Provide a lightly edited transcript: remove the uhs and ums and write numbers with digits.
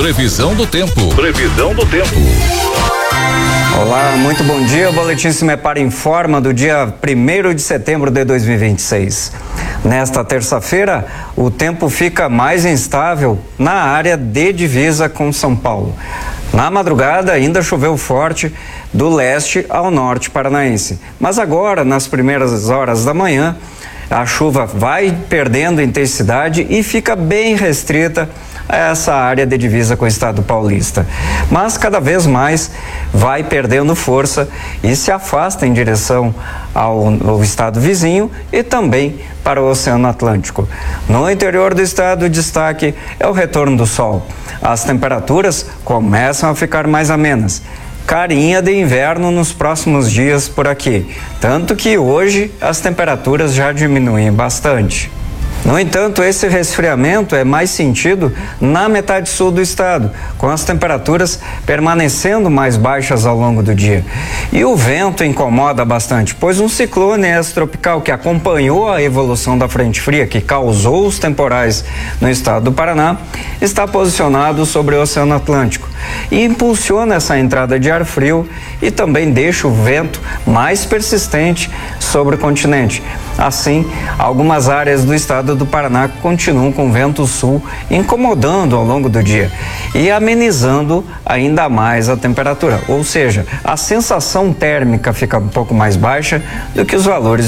Previsão do tempo. Previsão do tempo. Olá, muito bom dia. O Boletim Se Me Para informa do dia 1º de setembro de 2026. Nesta terça-feira, o tempo fica mais instável na área de divisa com São Paulo. Na madrugada, ainda choveu forte do leste ao norte paranaense. Mas agora, nas primeiras horas da manhã, a chuva vai perdendo intensidade e fica bem restrita a essa área de divisa com o estado paulista. Mas cada vez mais vai perdendo força e se afasta em direção ao estado vizinho e também para o Oceano Atlântico. No interior do estado, o destaque é o retorno do sol. As temperaturas começam a ficar mais amenas. Carinha de inverno nos próximos dias por aqui, tanto que hoje as temperaturas já diminuem bastante. No entanto, esse resfriamento é mais sentido na metade sul do estado, com as temperaturas permanecendo mais baixas ao longo do dia. E o vento incomoda bastante, pois um ciclone extratropical que acompanhou a evolução da frente fria, que causou os temporais no estado do Paraná, está posicionado sobre o Oceano Atlântico e impulsiona essa entrada de ar frio e também deixa o vento mais persistente sobre o continente. Assim, algumas áreas do estado do Paraná continuam com vento sul incomodando ao longo do dia e amenizando ainda mais a temperatura, ou seja, a sensação térmica fica um pouco mais baixa do que os valores